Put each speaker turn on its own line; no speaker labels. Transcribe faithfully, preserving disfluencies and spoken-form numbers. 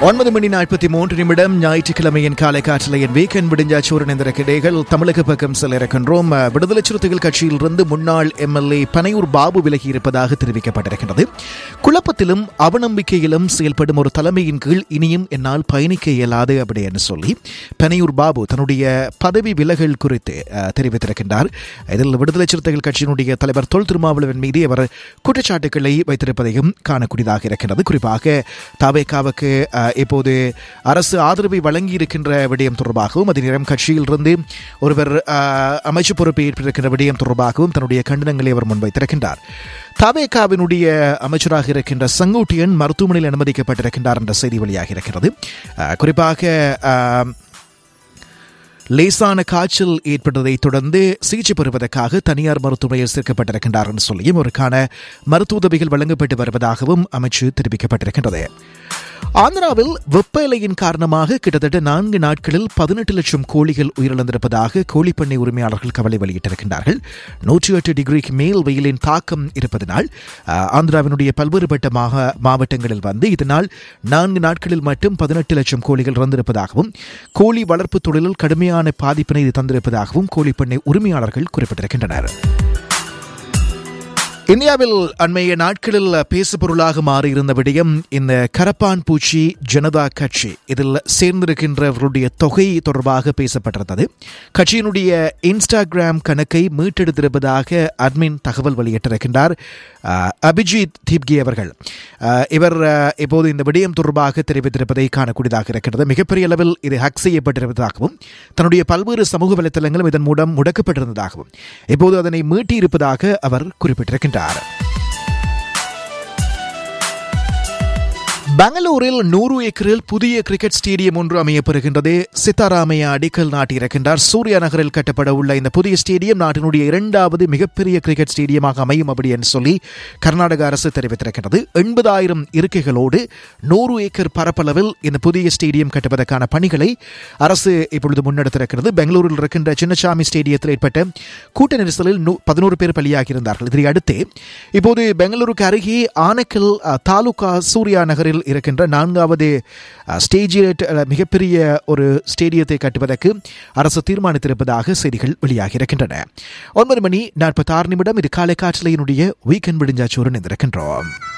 ஒன்பது மணி நாற்பத்தி மூன்று நிமிடம் ஞாயிற்றுக்கிழமையின் காலை காற்றலையின் வீக்கெண்ட் விடிஞ்சாச்சூரன் என்ற கிடைகள் தமிழக பக்கம் செல்ல இருக்கின்றோம். விடுதலை சிறுத்தைகள் கட்சியிலிருந்து முன்னாள் எம்எல்ஏ பனையூர் பாபு விலகி இருப்பதாக தெரிவிக்கப்பட்டிருக்கிறது. குழப்பத்திலும் அவநம்பிக்கையிலும் செயல்படும் ஒரு தலைமையின் கீழ் இனியும் என்னால் பயணிக்க இயலாது அப்படின்னு சொல்லி பனையூர் பாபு தன்னுடைய பதவி விலகல் குறித்து தெரிவித்திருக்கின்றார். இதில் விடுதலை சிறுத்தைகள் கட்சியினுடைய தலைவர் தொல் திருமாவளவன் மீது அவர் குற்றச்சாட்டுக்களை வைத்திருப்பதையும் காணக்கூடியதாக இருக்கிறது. குறிப்பாக தாவேகாவுக்கு இப்போது அரசு ஆதரவை வழங்கி இருக்கின்ற விடயம் தொடர்பாகவும் அதே நேரம் கட்சியிலிருந்து ஒருவர் அமைச்சு பொறுப்பை ஏற்றிருக்கின்ற விடயம் தொடர்பாகவும் தன்னுடைய கண்டனங்களை அவர் முன்வைத்திருக்கின்றார். தாவேகாவினுடைய அமைச்சராக இருக்கின்ற சங்கூட்டியன் மருத்துவமனையில் அனுமதிக்கப்பட்டிருக்கின்றார் என்ற செய்தி வெளியாக இருக்கிறது. குறிப்பாக லேசான காய்ச்சல் ஏற்பட்டதை தொடர்ந்து சிகிச்சை பெறுவதற்காக தனியார் மருத்துவமனையில் சேர்க்கப்பட்டிருக்கின்றார் என்று சொல்லியும் அவருக்கான மருத்துவ உதவிகள் வழங்கப்பட்டு வருவதாகவும் அமைச்சு தெரிவிக்கப்பட்டிருக்கின்றது. ஆந்திராவில் வெப்ப எல்லையின் காரணமாக கிட்டத்தட்ட நான்கு நாட்களில் பதினெட்டு லட்சம் கோழிகள் உயிரிழந்திருப்பதாக கோழிப்பண்ணை உரிமையாளர்கள் கவலை வெளியிட்டிருக்கின்றார்கள். நூற்றி எட்டு டிகிரிக்கு மேல் வெயிலின் தாக்கம் இருப்பதனால் ஆந்திராவினுடைய பல்வேறுபட்ட மாவட்டங்களில் வந்து இதனால் நான்கு நாட்களில் மட்டும் பதினெட்டு லட்சம் கோழிகள் இறந்திருப்பதாகவும் கோழி வளர்ப்பு தொழிலில் கடுமையான பாதிப்பினை இது தந்திருப்பதாகவும் கோழிப்பண்ணை உரிமையாளர்கள் குறிப்பிட்டிருக்கின்றனர். இந்தியாவில் அண்மைய நாட்களில் பேசுபொருளாக மாறியிருந்த விடயம் இந்த கரப்பான் பூச்சி ஜனதா கட்சி. இதில் சேர்ந்திருக்கின்றவர்களுடைய தொகை தொடர்பாக பேசப்பட்டிருந்தது. கட்சியினுடைய இன்ஸ்டாகிராம் கணக்கை மீட்டெடுத்திருப்பதாக அட்மின் தகவல் வெளியிட்டிருக்கின்றார் அபிஜித் தீப்கே அவர்கள். இவர் இப்போது இந்த விடயம் தொடர்பாக தெரிவித்திருப்பதை காணக்கூடியதாக இருக்கிறது. மிகப்பெரிய அளவில் இது ஹேக் செய்யப்பட்டிருப்பதாகவும் தன்னுடைய பல்வேறு சமூக வலைத்தளங்களும் இதன் மூலம் முடக்கப்பட்டிருந்ததாகவும் இப்போது அதனை மீட்டியிருப்பதாக அவர் குறிப்பிட்டிருக்கின்றார். பெங்களூரில் நூறு ஏக்கரில் புதிய கிரிக்கெட் ஸ்டேடியம் ஒன்று அமையப்பெறுகின்றது. சித்தாராமையா அடிக்கல் நாட்டியிருக்கின்றார். சூர்யா நகரில் கட்டப்பட உள்ள இந்த புதிய ஸ்டேடியம் நாட்டினுடைய இரண்டாவது மிகப்பெரிய கிரிக்கெட் ஸ்டேடியமாக அமையும் அப்படி என்று சொல்லி கர்நாடக அரசு தெரிவித்திருக்கிறது. எண்பதாயிரம் இருக்கைகளோடு நூறு ஏக்கர் பரப்பளவில் இந்த புதிய ஸ்டேடியம் கட்டுவதற்கான பணிகளை அரசு இப்பொழுது முன்னெடுத்திருக்கிறது. பெங்களூரில் இருக்கின்ற சின்னசாமி ஸ்டேடியத்தில் ஏற்பட்ட கூட்ட நெரிசலில் பதினோரு பேர் பலியாகி இருந்தார்கள். இதை அடுத்து இப்போது பெங்களூருக்கு அருகே ஆனக்கல் தாலுகா சூர்யா நகரில் இருக்கின்ற நான்காவது ஸ்டேஜ் மிகப்பெரிய ஒரு ஸ்டேடியத்தை கட்டுவதற்கு அரசு தீர்மானித்திருப்பதாக செய்திகள் வெளியாகி இருக்கின்றன. ஒன்பது மணி நாற்பத்தி ஆறு நிமிடம் இது காலை காற்றலையினுடைய வீக்கெண்ட் விடிஞ்சாச்சோறு இருக்கின்றோம்.